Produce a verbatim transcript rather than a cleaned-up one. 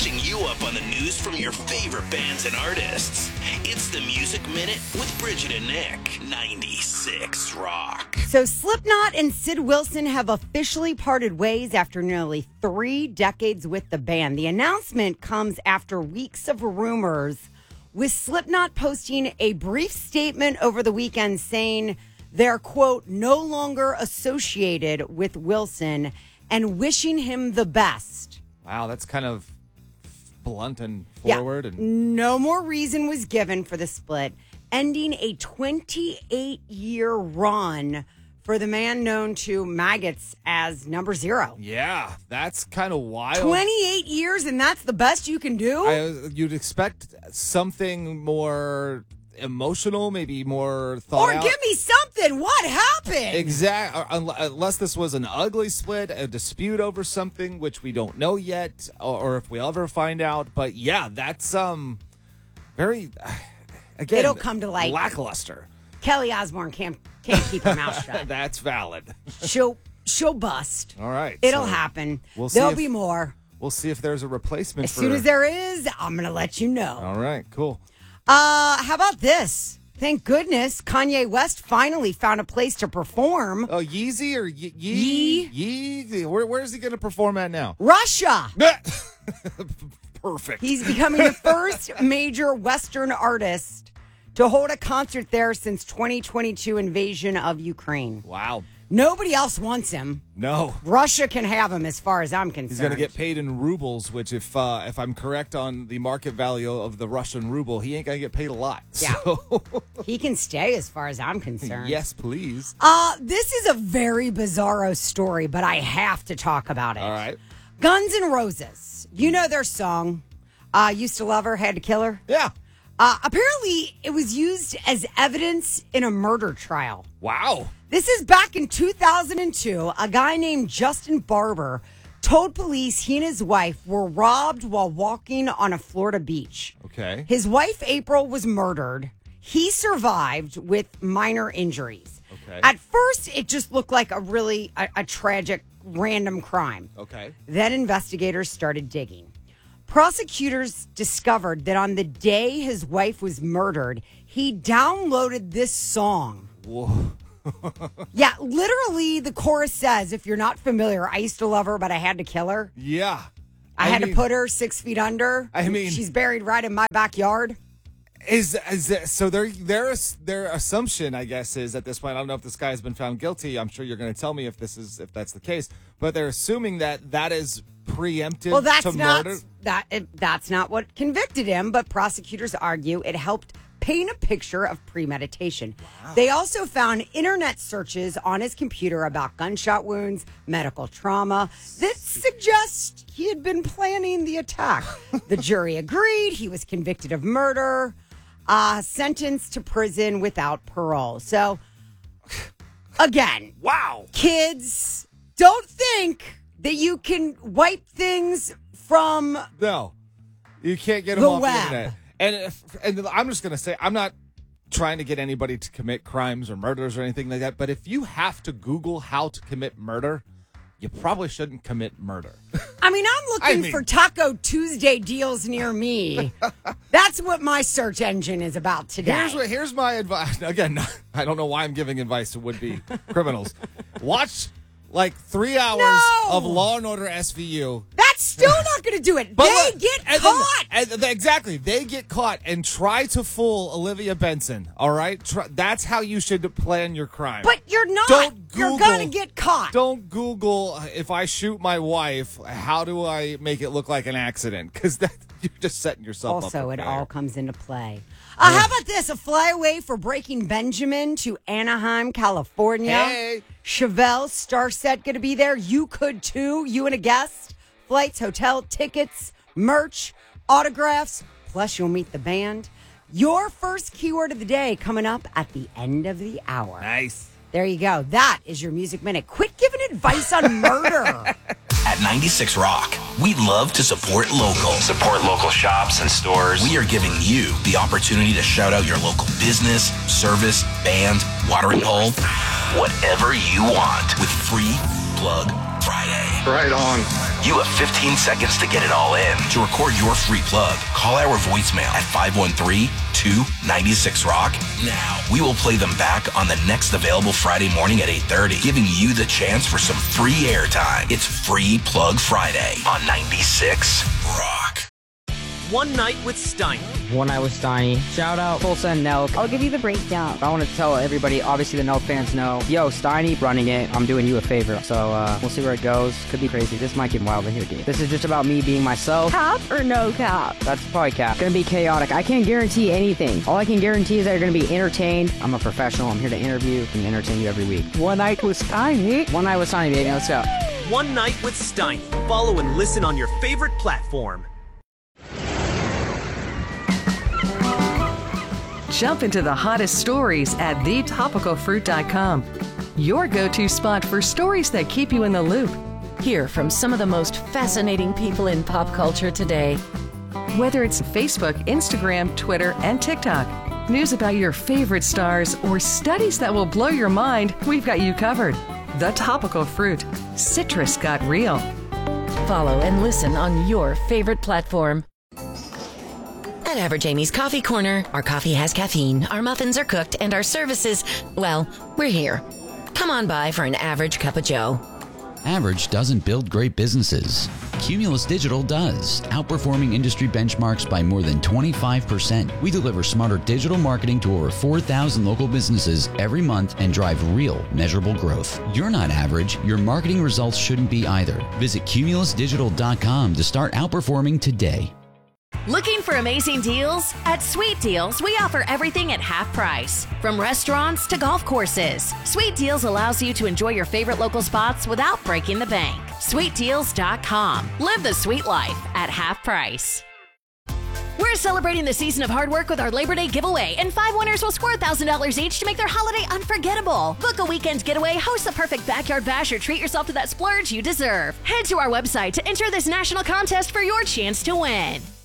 catching you up on the news from your favorite bands and artists. It's the Music Minute with Bridget and Nick. ninety-six Rock. So Slipknot and Sid Wilson have officially parted ways after nearly three decades with the band. The announcement comes after weeks of rumors, with Slipknot posting a brief statement over the weekend saying they're, quote, no longer associated with Wilson and wishing him the best. Wow, that's kind of blunt and forward. Yeah. And no more reason was given for the split, ending a twenty-eight-year run for the man known to maggots as Number Zero. Yeah, that's kind of wild. twenty-eight years, and that's the best you can do? I, you'd expect something more emotional, maybe more thought Or out. give me something. What happened? Exactly. Unless this was an ugly split, a dispute over something, which we don't know yet, or, or if we'll ever find out. But yeah, that's um very, again, It'll come to light. Lackluster. Kelly Osbourne can't can't keep her mouth shut. That's valid. She'll she'll bust. All right. It'll so happen. We'll see There'll if- be more. We'll see if there's a replacement. As for soon as there is, I'm gonna let you know. All right. Cool. Uh, how about this? Thank goodness Kanye West finally found a place to perform. Oh, Yeezy or Ye- Yee? Yee? Yee? Where, where is he going to perform at now? Russia. Perfect. He's becoming the first major Western artist to hold a concert there since twenty twenty-two invasion of Ukraine. Wow. Nobody else wants him. No. Russia can have him as far as I'm concerned. He's going to get paid in rubles, which if uh, if I'm correct on the market value of the Russian ruble, he ain't going to get paid a lot. Yeah. So. He can stay as far as I'm concerned. Yes, please. Uh, this is a very bizarro story, but I have to talk about it. All right. Guns N' Roses. You know their song, uh, Used to Love Her, Had to Kill Her? Yeah. Uh, apparently, it was used as evidence in a murder trial. Wow. This is back in two thousand two. A guy named Justin Barber told police he and his wife were robbed while walking on a Florida beach. Okay. His wife, April, was murdered. He survived with minor injuries. Okay. At first, it just looked like a really a, a tragic, random crime. Okay. Then investigators started digging. Prosecutors discovered that on the day his wife was murdered, he downloaded this song. Whoa. Yeah, literally the chorus says, if you're not familiar, I used to love her, but I had to kill her. Yeah. I, I had mean, to put her six feet under. I mean- she's buried right in my backyard. Is is that, so their their their assumption, I guess, is at this point. I don't know if this guy has been found guilty. I'm sure you're going to tell me if this is if that's the case. But they're assuming that that is preemptive Well, that's to not murder. that. It, that's not what convicted him. But prosecutors argue it helped paint a picture of premeditation. Wow. They also found internet searches on his computer about gunshot wounds, medical trauma that suggest he had been planning the attack. The jury agreed. He was convicted of murder, uh, sentenced to prison without parole. So, again, Wow. kids, don't think that you can wipe things from No, you can't get them The off web. the internet. And if, and I'm just going to say, I'm not trying to get anybody to commit crimes or murders or anything like that. But if you have to Google how to commit murder, you probably shouldn't commit murder. I mean, I'm looking I mean- for Taco Tuesday deals near me. That's what my search engine is about today. Here's what, here's my advice. Again, I don't know why I'm giving advice to would-be criminals. Watch like three hours No! of Law and Order S V U. That's still not going to do it. But they look, get and then- caught. and th- exactly. They get caught and try to fool Olivia Benson. All right? Try, that's how you should plan your crime. But you're not. Don't You're Google- going to get caught. Don't Google, if I shoot my wife, how do I make it look like an accident? Because you're just setting yourself up. Also, for it failure. all comes into play. Uh, how about this? A flyaway for Breaking Benjamin to Anaheim, California. Hey. Chevelle, Starset, going to be there. You could too. You and a guest. Flights, hotel, tickets, merch, autographs. Plus, you'll meet the band. Your first keyword of the day coming up at the end of the hour. Nice. There you go. That is your Music Minute. Quit giving advice on murder. At ninety-six Rock, we love to support local. Support local shops and stores. We are giving you the opportunity to shout out your local business, service, band, watering hole, whatever you want with Free Plug Friday. Right on. You have fifteen seconds to get it all in. To record your free plug, call our voicemail at five one three, two nine six, rock now. We will play them back on the next available Friday morning at eight thirty, giving you the chance for some free airtime. It's Free Plug Friday on ninety-six Rock. One Night with Steiny. One Night with Steiny. Shout out Tulsa and Nelk. I'll give you the breakdown. I want to tell everybody, obviously the Nelk fans know, yo, Steiny running it. I'm doing you a favor. So uh, we'll see where it goes. Could be crazy. This might get wild in here, dude. This is just about me being myself. Cap or no cap? That's probably cap. Gonna be chaotic. I can't guarantee anything. All I can guarantee is that you're gonna be entertained. I'm a professional. I'm here to interview and entertain you every week. One Night with Steiny. One Night with Steiny, baby. Let's go. One Night with Steiny. Follow and listen on your favorite platform. Jump into the hottest stories at the topical fruit dot com. Your go-to spot for stories that keep you in the loop. Hear from some of the most fascinating people in pop culture today. Whether it's Facebook, Instagram, Twitter, and TikTok, news about your favorite stars, or studies that will blow your mind, we've got you covered. The Topical Fruit. Citrus got real. Follow and listen on your favorite platform. At Average Amy's Coffee Corner, our coffee has caffeine, our muffins are cooked, and our services, well, we're here. Come on by for an average cup of joe. Average doesn't build great businesses. Cumulus Digital does, outperforming industry benchmarks by more than twenty-five percent. We deliver smarter digital marketing to over four thousand local businesses every month and drive real, measurable growth. You're not average. Your marketing results shouldn't be either. Visit cumulus digital dot com to start outperforming today. Looking for amazing deals? At Sweet Deals, we offer everything at half price. From restaurants to golf courses, Sweet Deals allows you to enjoy your favorite local spots without breaking the bank. sweet deals dot com. Live the sweet life at half price. We're celebrating the season of hard work with our Labor Day giveaway, and five winners will score one thousand dollars each to make their holiday unforgettable. Book a weekend getaway, host the perfect backyard bash, or treat yourself to that splurge you deserve. Head to our website to enter this national contest for your chance to win.